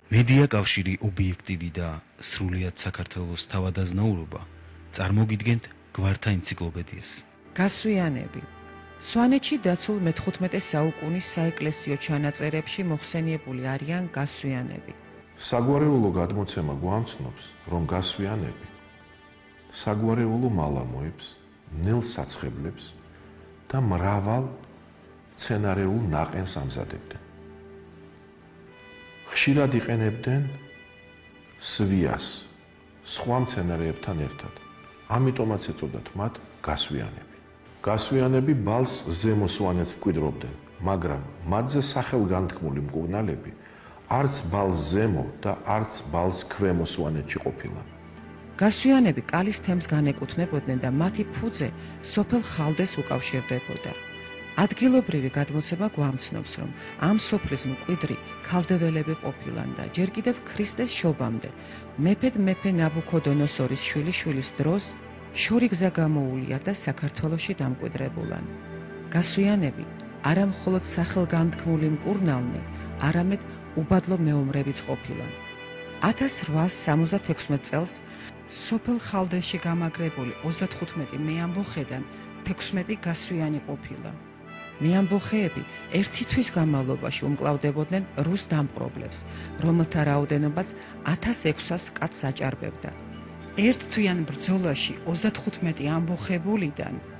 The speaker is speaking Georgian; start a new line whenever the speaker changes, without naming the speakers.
მედია კავშირი ობიექტივი და სრულიად საქართველოს თავადაზნაურობა წარმოგიდგენთ გვართა ენციკლოპედიას.
გასვიანები. სვანეთში დაცულ მე-15 საუკუნის საეკლესიო ჩანაწერებში მოხსენიებული არიან გასვიანები.
საგვარეულო გადმოცემა გვამცნობს, რომ გასვიანები საგვარეულო მალამოებს, ნელ-საცხებლებს და მრავალ მცენარეულ ნაყენს ამზადებდნენ. ხშირად იყენებდნენ სვიას სხვა მცენარეებთან ერთად. ამიტომაც ეწოდათ მათ გასვიანები. გასვიანები ბალს ზემო სვანეთს მკვიდრობდნენ, მაგრამ მათზე სახელგანთქმული მკურნალები არც ბალს ზემო და არც ბალს ქვემო სვანეთში ყოფილა.
გასვიანები კალის თემს განეკუთვნებოდნენ და მათი ფუძე სოფელ ხალდეს უკავშირდებოდა. ადგილობრივი გადმოცემა გვამცნობს, რომ ამ სოფლის მკვიდრი ქალდეველები ყოფილან და ჯერ კიდევ ქრისტეს შობამდე მეფე ნაბუქოდონოსორის შვილიშვილის დროს შორიგზა გამოუვლია და საქართველოში დამკვიდრებულან. გასვიანები არა მხოლოდ სახელგანთქმული მკურნალნი, არამედ უბადლო მეომრებიც ყოფილან. 1876 წელს სოფელ ხალდეში გამაგრებული 35 მეამბოხედან 16 გასვიანი ყოფილა. მეამბოხეები ერთი თვის განმავლობაში უმკლავდებოდნენ რუს დამპყრობლებს, რომელთა რაოდენობაც 1600 კაცს აჭარბებდა. ერთ თვიან ბრძოლაში 35 ამბოხებულიდან